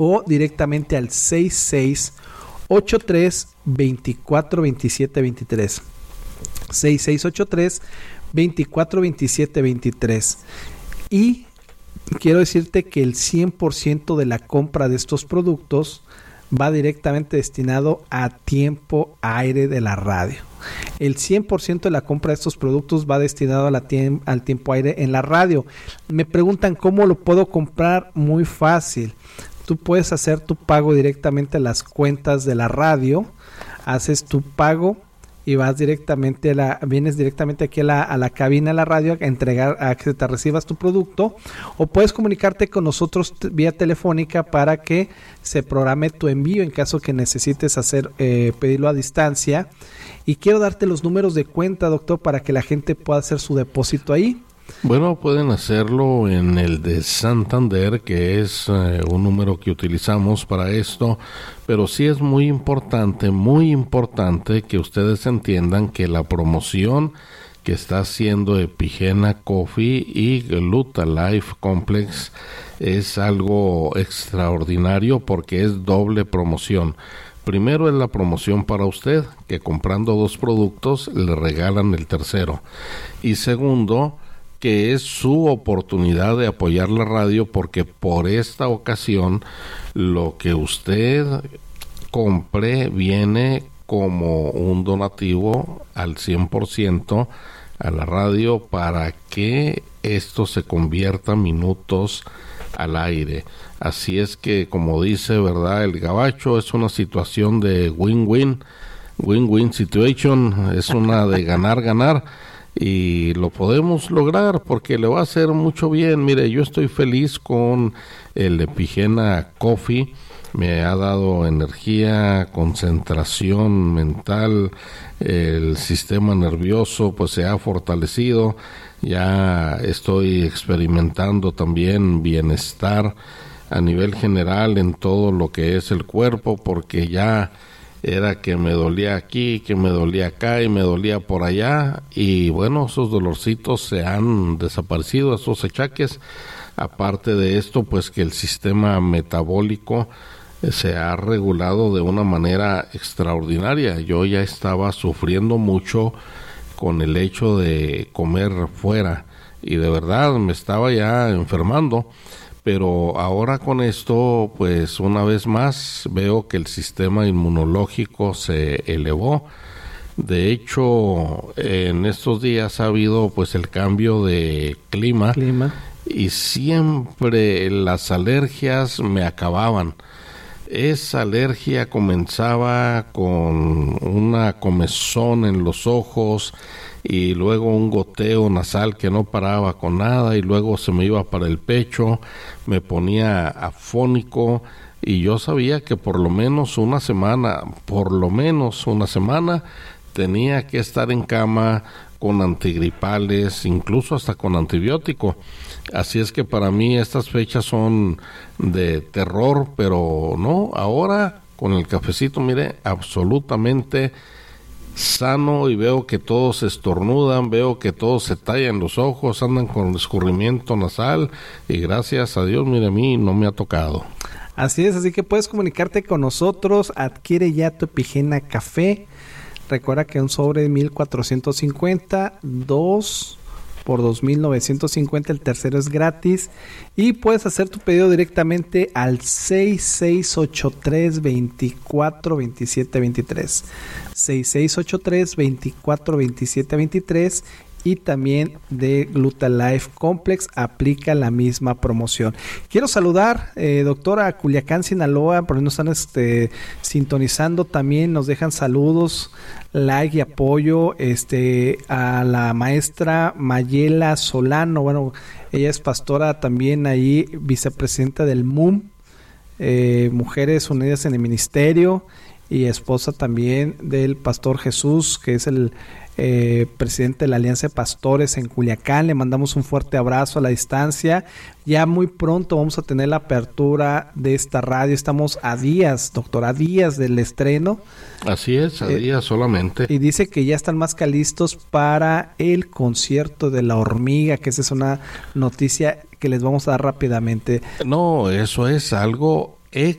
o directamente al 6683-242723. 6683-242723. Y quiero decirte que el 100% de la compra de estos productos va directamente destinado a tiempo aire de la radio. El 100% de la compra de estos productos va destinado a al tiempo aire en la radio. Me preguntan cómo lo puedo comprar. Muy fácil. Tú puedes hacer tu pago directamente a las cuentas de la radio. Haces tu pago y vas directamente vienes directamente aquí a la cabina de la radio a entregar, a que te recibas tu producto, o puedes comunicarte con nosotros vía telefónica para que se programe tu envío en caso que necesites pedirlo a distancia. Y quiero darte los números de cuenta, doctor, para que la gente pueda hacer su depósito ahí. Bueno, pueden hacerlo en el de Santander, que es un número que utilizamos para esto, pero sí es muy importante que ustedes entiendan que la promoción que está haciendo Epigena Coffee y Gluta Life Complex es algo extraordinario porque es doble promoción. Primero es la promoción para usted, que comprando 2 productos le regalan el tercero. Y segundo, que es su oportunidad de apoyar la radio, porque por esta ocasión lo que usted compre viene como un donativo al 100% a la radio para que esto se convierta en minutos al aire. Así es que, como dice, ¿verdad?, el gabacho, es una situación de win-win situation, es una de ganar, y lo podemos lograr porque le va a hacer mucho bien. Mire, yo estoy feliz con el Epigena Coffee, me ha dado energía, concentración mental, el sistema nervioso pues se ha fortalecido, ya estoy experimentando también bienestar a nivel general en todo lo que es el cuerpo, porque ya era que me dolía aquí, que me dolía acá y me dolía por allá, y bueno, esos dolorcitos se han desaparecido, esos achaques. Aparte de esto, pues que el sistema metabólico se ha regulado de una manera extraordinaria. Yo ya estaba sufriendo mucho con el hecho de comer fuera y de verdad me estaba ya enfermando. Pero ahora con esto, pues una vez más veo que el sistema inmunológico se elevó. De hecho, en estos días ha habido pues el cambio de clima. Y siempre las alergias me acababan. Esa alergia comenzaba con una comezón en los ojos y luego un goteo nasal que no paraba con nada, y luego se me iba para el pecho, me ponía afónico, y yo sabía que por lo menos una semana tenía que estar en cama con antigripales, incluso hasta con antibiótico. Así es que para mí estas fechas son de terror, pero no, ahora con el cafecito, mire, absolutamente sano, y veo que todos estornudan, veo que todos se tallan los ojos, andan con escurrimiento nasal, y gracias a Dios, mire, a mí no me ha tocado. Así es, así que puedes comunicarte con nosotros, adquiere ya tu Epigena Café. Recuerda que un sobre de 1,450, 2 por 2,950, el tercero es gratis, y puedes hacer tu pedido directamente al 6683-242723, 6683-242723, y también de Gluta Life Complex aplica la misma promoción. Quiero saludar, doctora, a Culiacán, Sinaloa, por ahí nos están sintonizando también, nos dejan saludos, like y apoyo, a la maestra Mayela Solano. Bueno, ella es pastora también ahí, vicepresidenta del MUM, Mujeres Unidas en el Ministerio, y esposa también del pastor Jesús, que es el presidente de la Alianza de Pastores en Culiacán. Le mandamos un fuerte abrazo a la distancia. Ya muy pronto vamos a tener la apertura de esta radio. Estamos a días, doctor, a días del estreno. Así es, a días solamente. Y dice que ya están más que listos para el concierto de La Hormiga, que esa es una noticia que les vamos a dar rápidamente. No, eso es algo